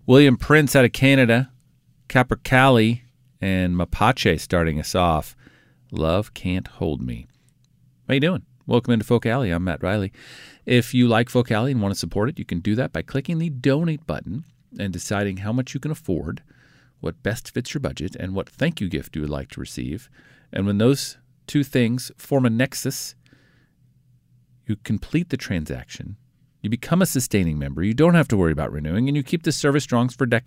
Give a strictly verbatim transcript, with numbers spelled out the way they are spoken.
William Prince out of Canada, Capercaillie, and Mapache starting us off. Love Can't Hold Me. How you doing? Welcome into Folk Alley. I'm Matt Riley. If you like Folk Alley and want to support it, you can do that by clicking the donate button and deciding how much you can afford, what best fits your budget, and what thank you gift you would like to receive. And when those two things form a nexus, you complete the transaction, you become a sustaining member, you don't have to worry about renewing, and you keep the service strong for decades.